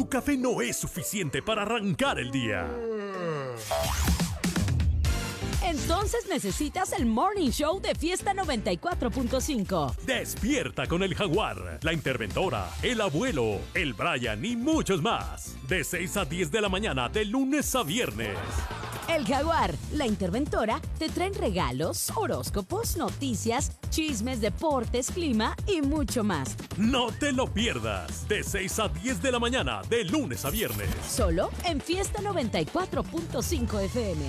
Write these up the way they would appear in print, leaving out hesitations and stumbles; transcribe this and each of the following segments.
tu café no es suficiente para arrancar el día. Entonces necesitas el Morning Show de Fiesta 94.5. Despierta con el Jaguar, la Interventora, el Abuelo, el Brian y muchos más. De 6 a 10 de la mañana, de lunes a viernes. El Jaguar, la Interventora, te traen regalos, horóscopos, noticias, chismes, deportes, clima y mucho más. No te lo pierdas. De 6 a 10 de la mañana, de lunes a viernes. Solo en Fiesta 94.5 FM.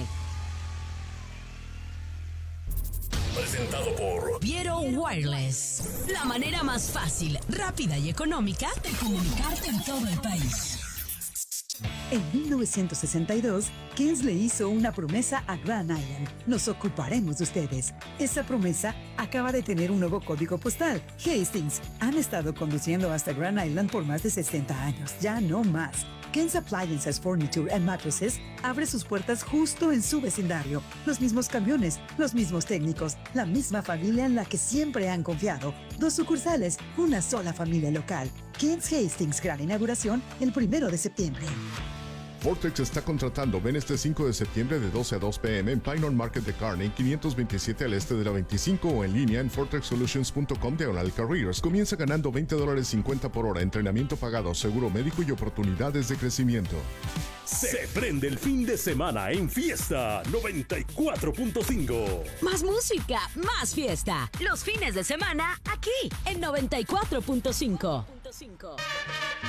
Presentado por Viero Wireless. La manera más fácil, rápida y económica de comunicarte en todo el país. En 1962, Keynes le hizo una promesa a Grand Island. Nos ocuparemos de ustedes. Esa promesa acaba de tener un nuevo código postal. Hastings. Han estado conduciendo hasta Grand Island por más de 60 años. Ya no más. Keynes Appliances, Furniture and Mattresses abre sus puertas justo en su vecindario. Los mismos camiones, los mismos técnicos, la misma familia en la que siempre han confiado. 2 sucursales, una sola familia local. Keynes Hastings, gran inauguración el 1 de septiembre. Vortex está contratando. Ven este 5 de septiembre de 12 a 2 p.m. en Pinehorn Market de Kearney, 527 al este de la 25 o en línea en vortexsolutions.com/careers. Comienza ganando $20.50 por hora, entrenamiento pagado, seguro médico y oportunidades de crecimiento. Se prende el fin de semana en Fiesta 94.5. Más música, más fiesta. Los fines de semana aquí en 94.5.